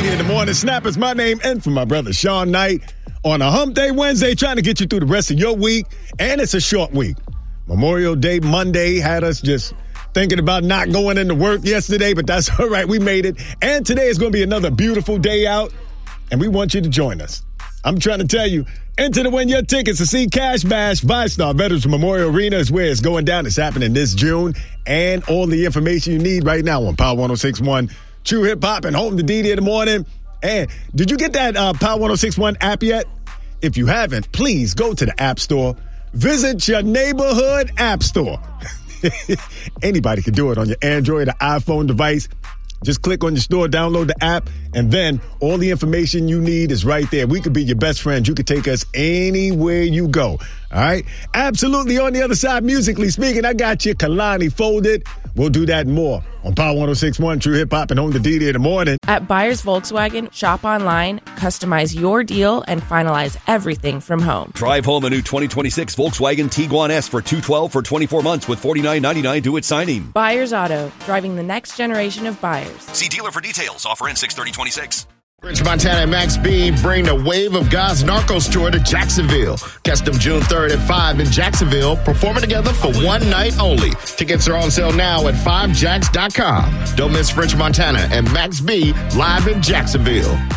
DD in the morning. Snappers, my name, and for my brother Sean Knight on a Hump Day Wednesday, trying to get you through the rest of your week. And it's a short week. Memorial Day Monday had us just thinking about not going into work yesterday, but that's all right. We made it. And today is going to be another beautiful day out, and we want you to join us. I'm trying to tell you, enter to win your tickets to see Cash Bash. VyStar Veterans Memorial Arena is where it's going down. It's happening this June. And all the information you need right now on Power 106.1, True Hip Hop, and home to DD in the morning. And did you get that Power 106.1 app yet? If you haven't, please go to the App Store. Visit your neighborhood app store. Anybody can do it on your Android or iPhone device. Just click on your store, download the app, and then all the information you need is right there. We could be your best friends. You could take us anywhere you go. All right? Absolutely. On the other side, musically speaking, I got you Kalani Folded. We'll do that and more on Power 106.1 True Hip Hop and home to DD in the morning. At Buyers Volkswagen, shop online, customize your deal, and finalize everything from home. Drive home a new 2026 Volkswagen Tiguan S for $212 for 24 months with $49.99 due at signing. Buyers Auto, driving the next generation of buyers. See dealer for details. Offer in 6/30/26. French Montana and Max B bring the Wave of God's Narcos tour to Jacksonville. Catch them June 3rd at 5 in Jacksonville, performing together for one night only. Tickets are on sale now at 5jacks.com. Don't miss French Montana and Max B live in Jacksonville.